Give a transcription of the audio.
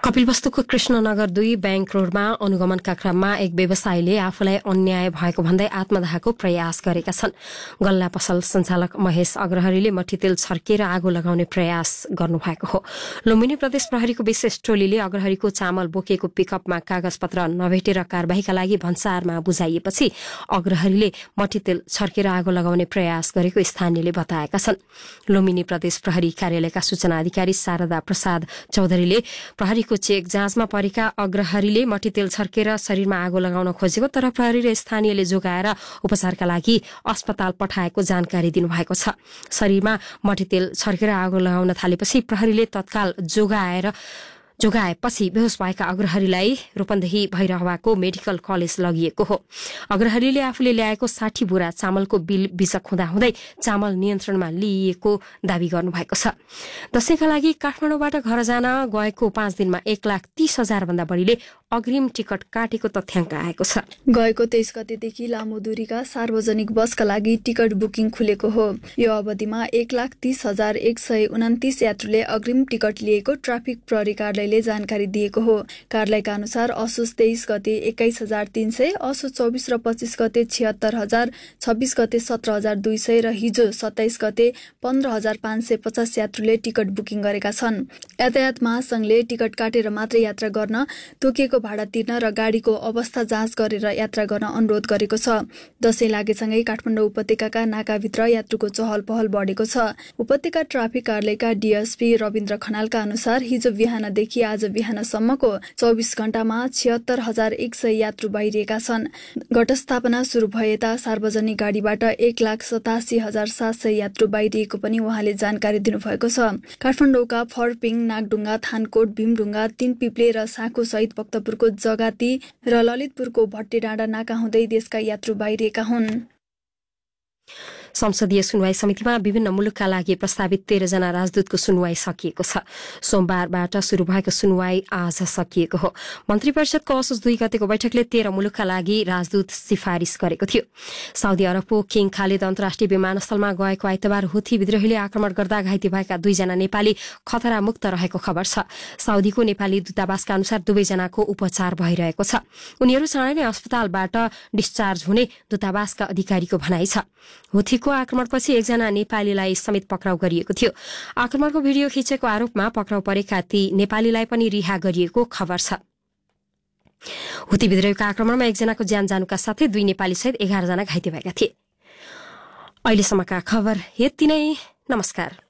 कपिलवस्तुको Krishnanagar 2 bank रोडमा अनुगमनका क्रममा एक व्यवसायीले आफूलाई अन्याय भएको भन्दै आत्मदाहको प्रयास गरेका छन्। गल्ला पसल सञ्चालक महेश अग्रहरीले मट्टी तेल छर्केर आगो लगाउने प्रयास गर्नुभएको हो। लुम्बिनी प्रदेश प्रहरीको विशेष टोलीले अग्रहरीको चामल बोकेको पिकअपमा कागजपत्र नभेटेर कारबाहीका लागि भन्सारमा बुझाइएपछि अग्रहरीले मट्टी तेल छर्केर आगो लगाउने प्रयास गरेको स्थानीयले बताएका छन्। लुम्बिनी प्रदेश प्रहरी कार्यालयका सूचना अधिकारी शारदा प्रसाद चौधरीले प्रहरीको चेक जाँचमा परेका अग्रहरीले मट्टी तेल छर्केर शरीरमा आगो लगाउन खोजेको तर प्रहरी र स्थानीयले जोगाएर उपचारका लागि अस्पताल पठाएको जानकारी दिनुभएको छ। शरीरमा मट्टी तेल छर्केर आगो लगाउन थालेपछि प्रहरीले तत्काल जोगाएपछि बेहोस भएका अग्रहरीलाई रूपन्देही भैरहवाको मेडिकल कलेज लगिएको हो। अग्रहरीले आफूले ल्याएको 60 बोरा चामलको बिल बिचक हुँदाहुँदै चामल नियन्त्रणमा लिइएको दावी गर्नुभएको छ। दशैंका लागि काठमाडौँबाट घर जान गएको 5 दिनमा 1,30,000 भन्दा बढीले अग्रिम टिकट काटेको तथ्याङ्क आएको छ। गएको 23 गतेदेखि लामो दूरीका सार्वजनिक बसका लागि टिकट बुकिङ खुलेको हो। यो अवधिमा 1,30,129 यात्रुले अग्रिम टिकट लिएको ट्राफिक प्रहरी कार्यालयले जानकारी दिएको हो। कार्यालयका अनुसार असोज 23 गते 21,300, असोज 24 र 25 गते 76,000, 26 गते 17,200 र हिजो 27 गते 15,550 यात्रुले टिकट बुकिङ गरेका छन्। यातायात महासंघले टिकट काटेर मात्रै यात्रा गर्न, तोकिएको भाडा तिर्न र गाडीको अवस्था जाँच गरेर यात्रा गर्न अनुरोध गरेको छ। दशैं लागेसँगै काठमाडौँ उपत्यकाका नाकाभित्र यात्रुको चहल पहल बढेको छ। उपत्यका ट्राफिक कार्यालयका डीएसपी रविन्द्र खनालका अनुसार हिजो बिहानदेखि आज बिहानसम्मको 24 घण्टामा 76,100 यात्रु बाहिरिएका छन्। घटस्थापना सुरु भएता सार्वजनिक गाडीबाट 1,87,700 यात्रु बाहिरिएको पनि उहाँले जानकारी दिनुभएको छ। काठमाडौँका फरपिङ, नागडुङ्गा, थानकोट, भीमडुङ्गा, तीनपिप्ले र साँखु सहित भक्तपुरको जगाती र ललितपुरको भट्टेडाँडा नाका हुँदै देशका यात्रु बाहिरिएका हुन्। संसदीय सुनवाई समितिमा विभिन्न मुलुकका लागि प्रस्तावित 13 जना राजदूतको सुनवाई सकिएको छ। सोमबारबाट सुरु भएको सुनवाई आज सकिएको हो। मन्त्री परिषदको असोज 2 गतेको बैठकले 13 मुलुकका लागि राजदूत सिफारिस गरेको थियो। साउदी अरबको किङ खालिद अन्तर्राष्ट्रिय विमानस्थलमा गएको आइतबार हुथी विद्रोहीले आक्रमण गर्दा घाइते भएका 2 जना नेपाली खतरामुक्त रहेको खबर छ। साउदीको नेपाली दूतावासका अनुसार दुवैजनाको उपचार भइरहेको छ। उनीहरू चाँडै नै अस्पतालबाट डिस्चार्ज हुने दूतावासका अधिकारीको भनाइ छ। हुथीको आक्रमणपछि 1 जना नेपालीलाई समेत पक्राउ गरिएको थियो। आक्रमणको भिडियो खिचेको आरोपमा पक्राउ परेका ती नेपालीलाई पनि रिहा गरिएको खबर छ। हुथी विद्रोहीका आक्रमणमा 1 जनाको ज्यान जानुका साथै 2 नेपाली सहित 11 जना घाइते भएका थिए। अहिलेसम्मका खबर यति नै। नमस्कार।